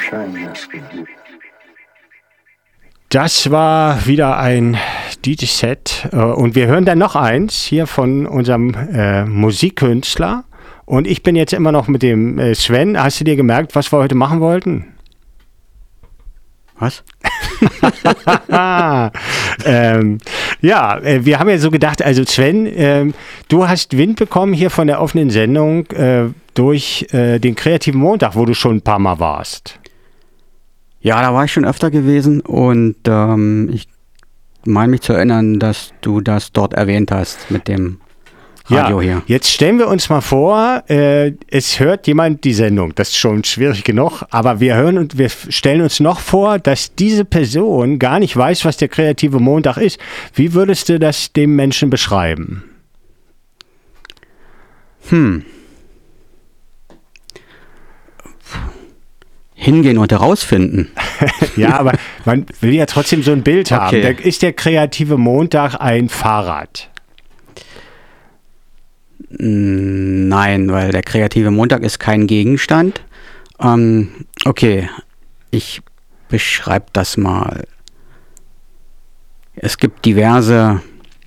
Das war wieder ein DJ-Set und wir hören dann noch eins hier von unserem Musikkünstler und ich bin jetzt immer noch mit dem Sven. Hast du dir gemerkt, was wir heute machen wollten? Was? Wir haben ja so gedacht, also Sven, du hast Wind bekommen hier von der offenen Sendung durch den Kreativen Montag, wo du schon ein paar Mal warst. Ja, da war ich schon öfter gewesen und ich meine mich zu erinnern, dass du das dort erwähnt hast mit dem Radio hier. Jetzt stellen wir uns mal vor, es hört jemand die Sendung. Das ist schon schwierig genug, aber wir stellen uns noch vor, dass diese Person gar nicht weiß, was der Kreative Montag ist. Wie würdest du das dem Menschen beschreiben? Hingehen und herausfinden. Ja, aber man will ja trotzdem so ein Bild haben. Ist der Kreative Montag ein Fahrrad? Nein, weil der Kreative Montag ist kein Gegenstand. Ich beschreibe das mal. Es gibt diverse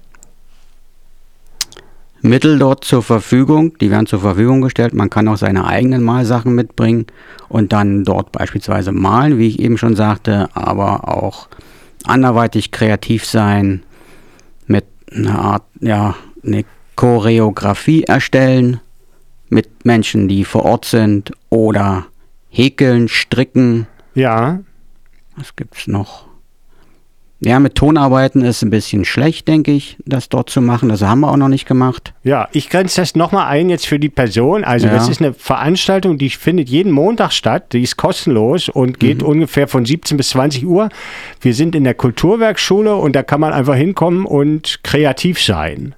Mittel dort zur Verfügung, die werden zur Verfügung gestellt. Man kann auch seine eigenen Malsachen mitbringen und dann dort beispielsweise malen, wie ich eben schon sagte, aber auch anderweitig kreativ sein, mit einer Art, eine Choreografie erstellen mit Menschen, die vor Ort sind oder häkeln, stricken. Ja. Was gibt's noch? Ja, mit Tonarbeiten ist ein bisschen schlecht, denke ich, das dort zu machen. Das haben wir auch noch nicht gemacht. Ja, ich grenze das nochmal ein jetzt für die Person. Also das ist eine Veranstaltung, die findet jeden Montag statt. Die ist kostenlos und geht ungefähr von 17 bis 20 Uhr. Wir sind in der Kulturwerkschule und da kann man einfach hinkommen und kreativ sein.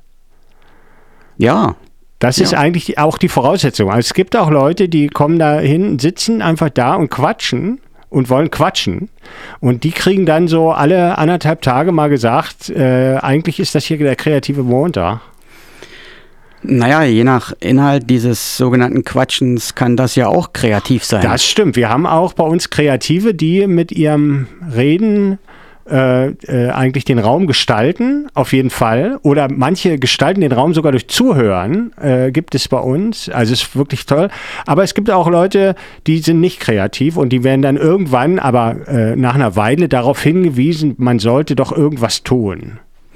Ja. Das ist eigentlich auch die Voraussetzung. Also es gibt auch Leute, die kommen da hin, sitzen einfach da und quatschen. Und wollen quatschen. Und die kriegen dann so alle 1,5 Tage mal gesagt, eigentlich ist das hier der Kreative Montag. Naja, je nach Inhalt dieses sogenannten Quatschens kann das ja auch kreativ sein. Das stimmt. Wir haben auch bei uns Kreative, die mit ihrem Reden eigentlich den Raum gestalten, auf jeden Fall. Oder manche gestalten den Raum sogar durch Zuhören, gibt es bei uns. Also es ist wirklich toll. Aber es gibt auch Leute, die sind nicht kreativ und die werden dann irgendwann, aber nach einer Weile darauf hingewiesen, man sollte doch irgendwas tun.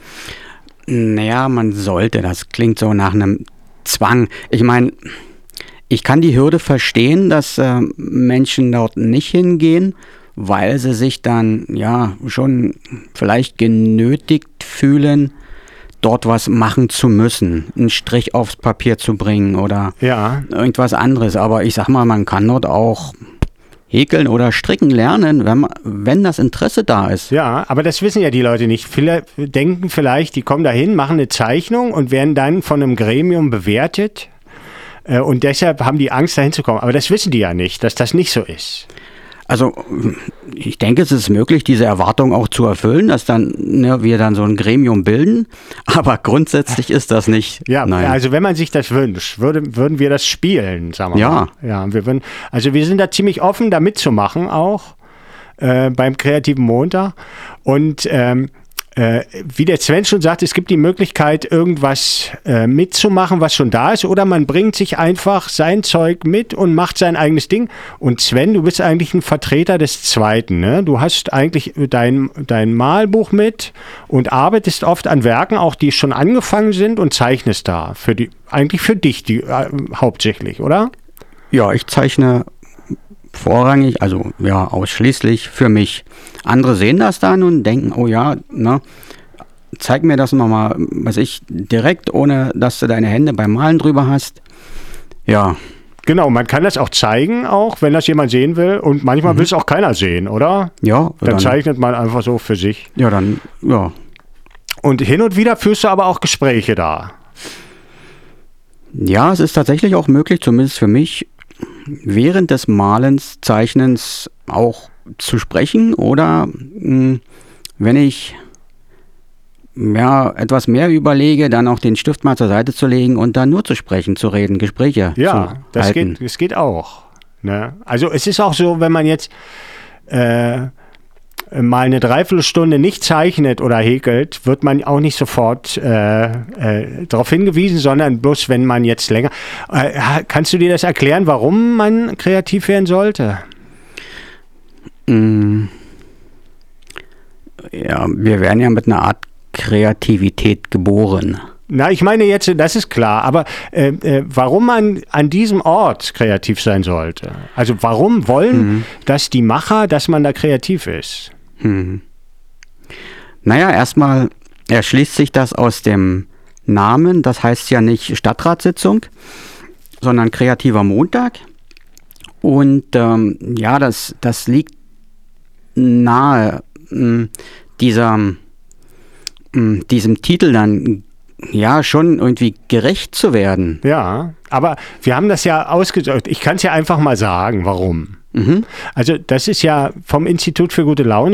Naja, man sollte. Das klingt so nach einem Zwang. Ich meine, ich kann die Hürde verstehen, dass Menschen dort nicht hingehen, weil sie sich dann schon vielleicht genötigt fühlen, dort was machen zu müssen, einen Strich aufs Papier zu bringen oder irgendwas anderes. Aber ich sag mal, man kann dort auch häkeln oder stricken lernen, wenn das Interesse da ist. Ja, aber das wissen ja die Leute nicht. Viele denken vielleicht, die kommen dahin, machen eine Zeichnung und werden dann von einem Gremium bewertet und deshalb haben die Angst, dahin zu kommen. Aber das wissen die ja nicht, dass das nicht so ist. Also ich denke, es ist möglich, diese Erwartung auch zu erfüllen, dass dann wir dann so ein Gremium bilden, aber grundsätzlich ist das nicht. Ja, nein. Also wenn man sich das wünscht, würden wir das spielen, sagen wir mal. Ja, wir sind da ziemlich offen, da mitzumachen auch beim Kreativen Montag und wie der Sven schon sagt, es gibt die Möglichkeit, irgendwas mitzumachen, was schon da ist, oder man bringt sich einfach sein Zeug mit und macht sein eigenes Ding. Und Sven, du bist eigentlich ein Vertreter des Zweiten, ne? Du hast eigentlich dein Malbuch mit und arbeitest oft an Werken, auch die schon angefangen sind und zeichnest da. Eigentlich für dich hauptsächlich, oder? Ja, ich zeichne vorrangig, also ausschließlich für mich. Andere sehen das dann und denken, zeig mir das nochmal, direkt, ohne dass du deine Hände beim Malen drüber hast. Ja. Genau, man kann das auch zeigen, auch wenn das jemand sehen will, und manchmal will es auch keiner sehen, oder? Ja. Dann zeichnet man einfach so für sich. Ja, dann, ja. Und hin und wieder führst du aber auch Gespräche da. Ja, es ist tatsächlich auch möglich, zumindest für mich, während des Malens, Zeichnens auch zu sprechen oder wenn ich etwas mehr überlege, dann auch den Stift mal zur Seite zu legen und dann nur zu sprechen, zu reden, Gespräche zu halten. Das geht auch. Ne? Also es ist auch so, wenn man jetzt mal eine Dreiviertelstunde nicht zeichnet oder häkelt, wird man auch nicht sofort darauf hingewiesen, sondern bloß, wenn man jetzt länger... kannst du dir das erklären, warum man kreativ werden sollte? Ja, wir werden ja mit einer Art Kreativität geboren. Na, ich meine jetzt, das ist klar, aber warum man an diesem Ort kreativ sein sollte? Also warum wollen das die Macher, dass man da kreativ ist? Naja, erstmal erschließt sich das aus dem Namen. Das heißt ja nicht Stadtratssitzung, sondern Kreativer Montag. Und ja, das liegt nahe, diesem Titel dann ja schon irgendwie gerecht zu werden. Ja, aber wir haben das ja ausgedrückt. Ich kann es ja einfach mal sagen, warum. Also das ist ja vom Institut für gute Laune